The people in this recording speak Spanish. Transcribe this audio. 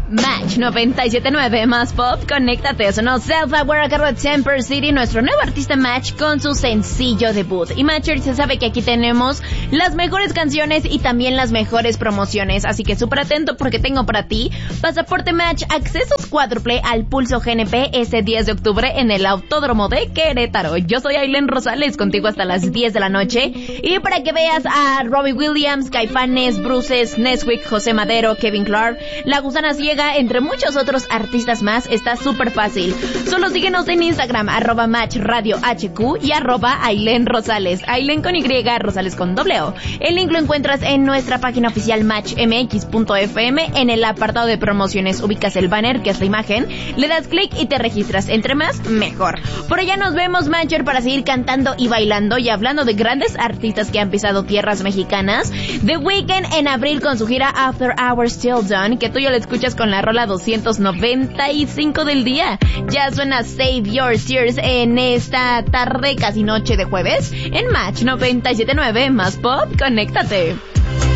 Match 97.9 más pop, conéctate, sonó Self-Aware a cargo de Temper City, nuestro nuevo artista Match con su sencillo debut. Y Matcher se sabe que aquí tenemos las mejores canciones y también las mejores promociones, así que súper atento porque tengo para ti pasaporte Match, accesos cuádruple al Pulso GNP este 10 de octubre en el Autódromo de Querétaro. Yo soy Ailén Rosales, contigo hasta las 10 de la noche, y para que veas a Robbie Williams, Caifanes, Bruces, Nesquik, José Madero, Kevin Clark, La Gusana Ciega, entre muchos otros artistas más, está súper fácil. Solo síguenos en Instagram, @MatchRadioHQ y @Ailén Rosales. Ailén con Y, Rosales con O. El link lo encuentras en nuestra página oficial matchmx.fm. En el apartado de promociones ubicas el banner, que es la imagen, le das clic y te registras. Entre más, mejor. Por allá nos vemos, Matcher, para seguir cantando y bailando y hablando de grandes artistas que han pisado tierras mexicanas. The Weeknd en abril con su gira After Hours Till Dawn, que tú ya lo escuchas con la rola 295 del día. Ya suena Save Your Tears en esta tarde, casi noche de jueves, en Match 97.9 más pop, conéctate.